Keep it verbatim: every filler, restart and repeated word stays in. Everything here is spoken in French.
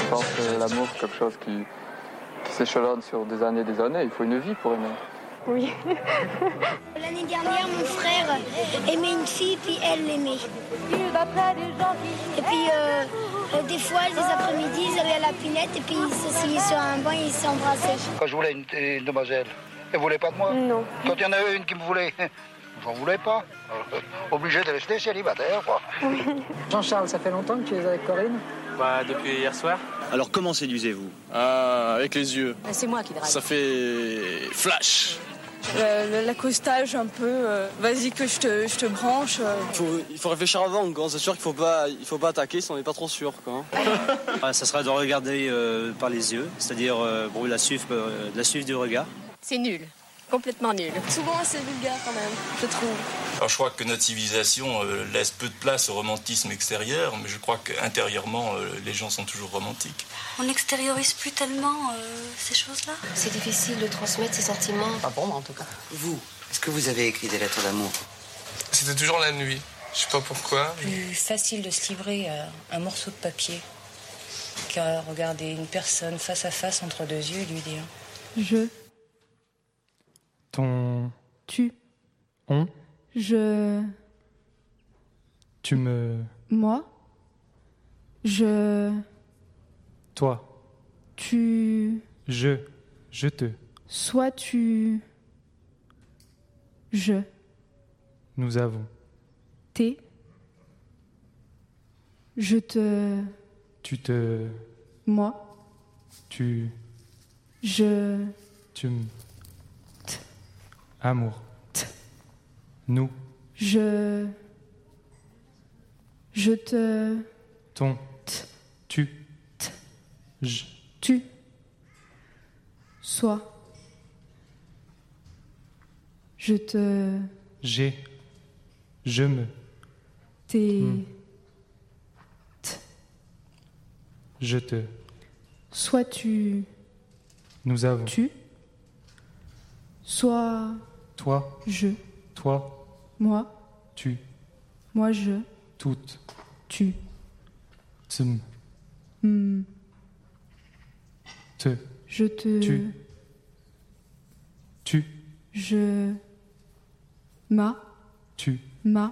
Je pense que l'amour, c'est quelque chose qui, qui s'échelonne sur des années et des années. Il faut une vie pour aimer. Oui. L'année dernière, mon frère aimait une fille, puis elle l'aimait. Et puis, euh, euh, des fois, les après-midi, ils allaient à la pinette, et puis ils s'asseyaient sur un banc et ils s'embrassaient. Quand je voulais une, une demoiselle, elle ne voulait pas de moi. Non. Quand il y en avait une qui me voulait, j'en voulais pas. Alors, obligé de rester célibataire, quoi. Oui. Jean-Charles, ça fait longtemps que tu es avec Corinne ? Bah, depuis hier soir. Alors comment séduisez-vous ? Ah, avec les yeux. C'est moi qui drague. Ça fait flash. Euh, L'accostage un peu, euh, vas-y que je te, je te branche. Euh. Il, faut, il faut réfléchir avant, quoi. C'est sûr qu'il faut pas, il faut pas attaquer si on n'est pas trop sûr, quoi. Ah, ça sera de regarder euh, par les yeux, c'est-à-dire euh, bon, la suivre, euh, la suivre du regard. C'est nul, complètement nul. Souvent assez vulgaire quand même, je trouve. Alors, je crois que notre civilisation euh, laisse peu de place au romantisme extérieur, mais je crois qu'intérieurement, euh, les gens sont toujours romantiques. On n'extériorise plus tellement euh, ces choses-là. C'est difficile de transmettre ses sentiments. Pas pour moi en tout cas. Vous, est-ce que vous avez écrit des lettres d'amour ? C'était toujours la nuit. Je sais pas pourquoi. Plus facile de se livrer à un morceau de papier qu'à regarder une personne face à face entre deux yeux et lui dire Je. Ton. Tu. On. Je. Tu me. Moi. Je. Toi. Tu. Je. Je te. Soit tu. Je. Nous avons. T'es. Je te. Tu te. Moi. Tu. Je. Tu me. Amour. T. Nous. Je. Je te. Ton. T. Tu. T. Je. Tu. Sois. Je te. J'ai. Je me. T'es. Hmm. T. Je te. Soit tu. Nous avons. Tu. Soit. Toi. Je. Toi. Moi. Tu. Moi je. Toutes. Tu. Tum. Hmm. Te. Je te. Tu. Tu. Je. Ma. Tu. Ma.